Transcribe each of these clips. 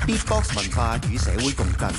Beatbox 文化與社會共振。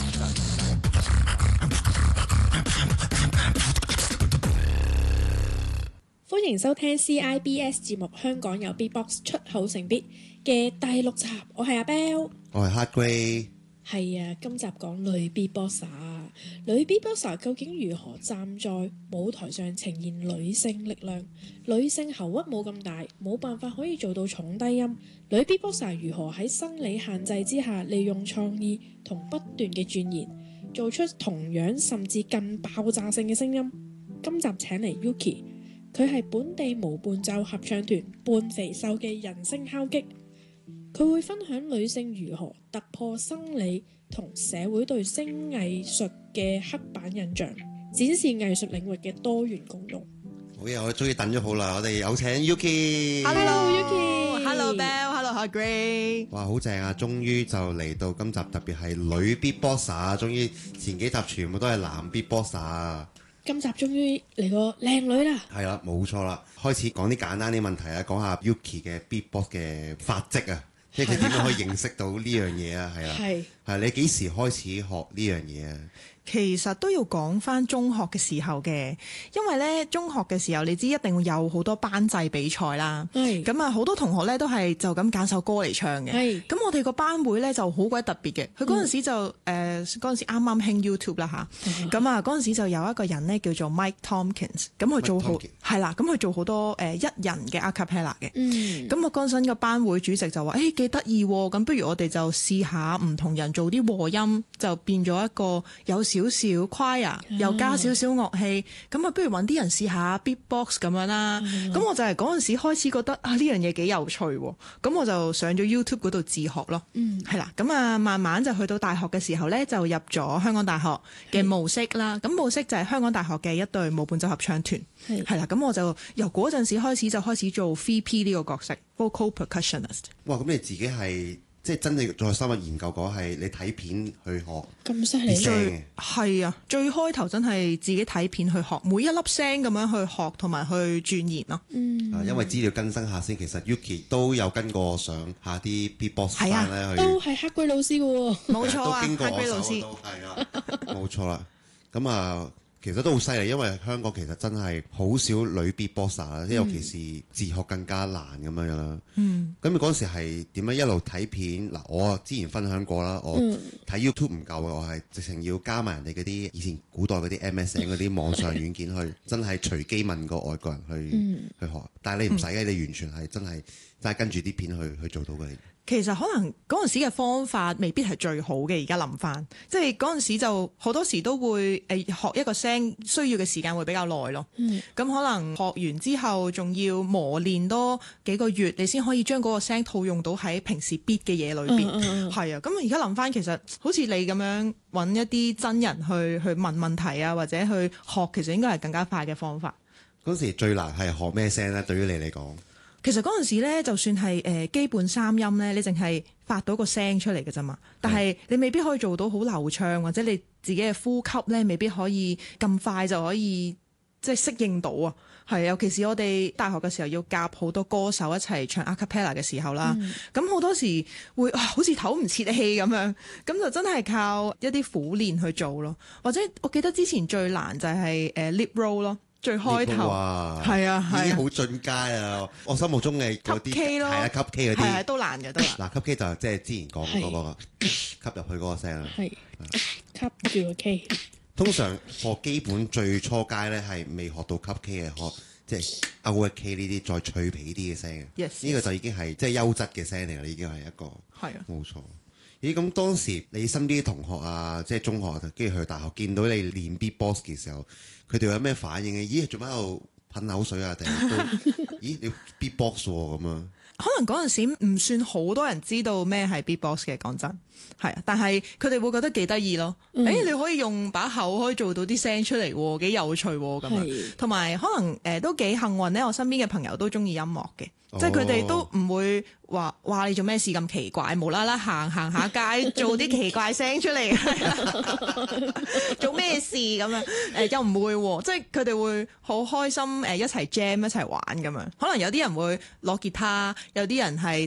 歡迎收聽 CIBS 節目《香港有 Beatbox 出口成 Beat》嘅第6集，我係阿 Bell， 我係 Hard Grey。 係啊，今集講女 Beatboxer， 女 Beatboxer 究竟如何站在舞台上呈現女性力量？女性喉屈冇咁大，冇辦法可以做到重低音。女 Beatboxer 如何喺生理限制之下，利用創意同不斷嘅鑽研，做出同樣甚至更爆炸性嘅聲音？今集請嚟 Yuki， 佢係本地無伴奏合唱團半肥瘦嘅人聲敲擊。佢會分享女性如何突破生理同社會對聲藝術嘅刻板印象，展示藝術領域嘅多元共融。 好嘢，我終於等咗好耐，我哋有請 Yuki。 Hello Yuki，Hello Bell，Hello Hard Grey。 哇，好正啊！終於就嚟到今集，特別係女 Beatboxer，終於前幾集全部都係男 Beatboxer。 今集終於嚟個靚女啦。 係啦，冇錯啦。開始講啲簡單啲問題啊，講下 Yuki 嘅 Beatbox 嘅發跡啊。即係佢點樣可以認識到呢樣嘢啊？係啦，係你幾時開始學呢樣嘢啊？ 其實都要講翻中學嘅時候嘅，因為咧中學嘅時候你知一定會有好多班際比賽啦。咁啊好多同學咧都係就咁揀首歌嚟唱嘅。咁我哋個班會咧就好鬼特別嘅，佢嗰陣時就嗰陣時啱啱興 YouTube 啦吓。咁啊嗰陣時就有一個人咧叫做 Mike Tompkins， 咁佢做好係啦，咁佢做好多一人嘅 a cappella 嘅。咁我嗰陣個班會主席就話：幾得意喎，咁不如我哋就試下唔同人做啲和音，就變咗一個有少少 choir， 又加少少樂器，咁啊不如揾啲人試下 beatbox 咁樣啦。咁我就係嗰陣時開始覺得呢樣嘢幾有趣喎，咁我就上咗 YouTube 嗰度自學咯。係啦，咁啊慢慢就去到大學嘅時候咧，就入咗香港大學嘅模式啦。咁模式就係香港大學嘅一隊無伴奏合唱團。係啦，咁我就由嗰陣時開始就開始做 VP 呢個角色 ，vocal percussionist。 哇！咁你自己係即係真正再深入研究過，係你睇片去學咁犀利嘅？ 係啊，最開頭真係自己睇片去學，每一粒聲咁樣去學同埋去鑽研咯。 因為資料更新下先，其實 Yuki 都有跟過上下啲 Beatbox 班咧， 都係黑龜老師嘅喎。 冇錯啊， 都經過黑龜老師都係啦，冇錯啦。咁啊。其實都好犀利，因為香港其實真係好少女 Beatboxer 啦，尤其是自學更加難咁樣啦。咁你嗰時係點樣一路睇片？嗱，我之前分享過啦，我睇 YouTube 唔夠嘅，我係直情要加埋人哋嗰啲以前古代嗰啲 MSN 嗰啲網上軟件去，真係隨機問個外國人去學。但係你唔使嘅，你完全係真係跟住啲片去做到嘅。 其實可能嗰陣時嘅方法未必係最好嘅，而家諗翻，即係嗰陣時就好多時都會學一個聲需要嘅時間會比較耐咯。咁可能學完之後仲要磨練多幾個月，你先可以將嗰個聲套用到喺平時 beat 嘅嘢裏邊。係啊，咁而家諗翻，其實好似你咁樣揾一啲真人去問問題啊，或者去學，其實應該係更加快嘅方法。 嗰時最難係學咩聲咧？對於你嚟講？ 其實嗰陣時咧，就算係基本三音咧，你淨係發到個聲出嚟嘅啫嘛。但係你未必可以做到好流暢，或者你自己嘅呼吸咧，未必可以咁快就可以即係適應到啊。係，尤其是我哋大學嘅時候要夾好多歌手一齊唱 a cappella 嘅時候啦。咁好多時會好似唞唔切氣咁樣，咁就真係靠一啲苦練去做咯。或者我記得之前最難就係lip roll 咯。最開頭係啊， 已經好進階啊！我心目中嘅嗰啲係啊，吸 K 嗰啲係都難嘅都難。 嗱，吸 K 就即係之前講嗰個吸入去嗰個聲啦， 係吸住個 K。 通常學基本最初階咧係未學到吸 K 嘅，學即係 out K 呢啲再脆皮啲嘅聲嘅。呢個就已經係即係優質嘅聲嚟啦，已經係一個係啊，冇錯。咦，咁當時你身邊啲同學啊，即係中學跟住去大學，見到你練 Beatbox 嘅時候，佢哋有咩反應嘅？咦，做咩喺度噴口水啊？定係都咦，你 Beatbox 喎咁啊？ 可能嗰陣時唔算好多人知道咩係 Beatbox 嘅，講真係啊，但係佢哋會覺得幾得意咯。你可以用把口可以做到啲聲出嚟喎，幾有趣喎咁樣。同埋可能都幾幸運咧，我身邊嘅朋友都中意音樂嘅。即係佢哋都唔會話你做咩事咁奇怪，無啦啦行下街做啲奇怪聲出嚟，做咩事咁樣？又唔會喎，即係佢哋會好開心一齊 jam 一齊玩咁樣。可能有啲人會攞吉他，有啲人係